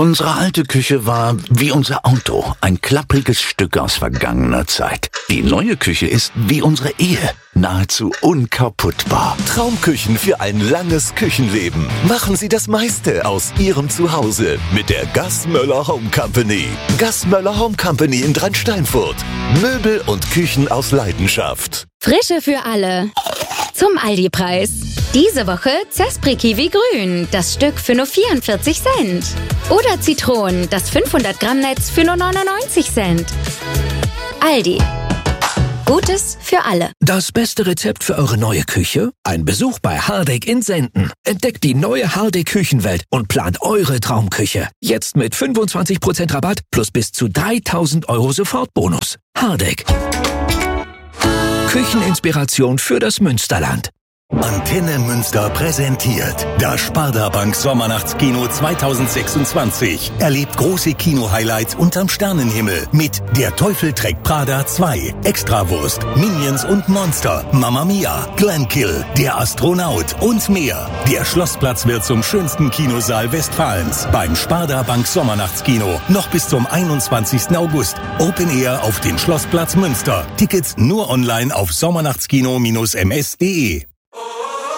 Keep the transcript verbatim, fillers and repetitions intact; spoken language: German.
Unsere alte Küche war wie unser Auto, ein klappriges Stück aus vergangener Zeit. Die neue Küche ist wie unsere Ehe, nahezu unkaputtbar. Traumküchen für ein langes Küchenleben. Machen Sie das meiste aus Ihrem Zuhause mit der Gassmöller Home Company. Gassmöller Home Company in Dransteinfurt. Möbel und Küchen aus Leidenschaft. Frische für alle. Zum Aldi-Preis. Diese Woche Zespri Kiwi Grün, das Stück für nur vierundvierzig Cent. Oder Zitronen, das fünfhundert Gramm Netz für nur neunundneunzig Cent. Aldi. Gutes für alle. Das beste Rezept für eure neue Küche? Ein Besuch bei Hardegg in Senden. Entdeckt die neue Hardegg Küchenwelt und plant eure Traumküche. Jetzt mit fünfundzwanzig Prozent Rabatt plus bis zu dreitausend Euro Sofortbonus. Hardegg. Kücheninspiration für das Münsterland. Antenne Münster präsentiert das Sparda-Bank Sommernachtskino zweitausendsechsundzwanzig. Erlebt große Kino-Highlights unterm Sternenhimmel mit Der Teufel trägt Prada zwei, Extrawurst, Minions und Monster, Mamma Mia, Glenkill, Der Astronaut und mehr. Der Schlossplatz wird zum schönsten Kinosaal Westfalens beim Sparda-Bank Sommernachtskino. Noch bis zum einundzwanzigsten August. Open Air auf dem Schlossplatz Münster. Tickets nur online auf sommernachtskino Bindestrich m s punkt de.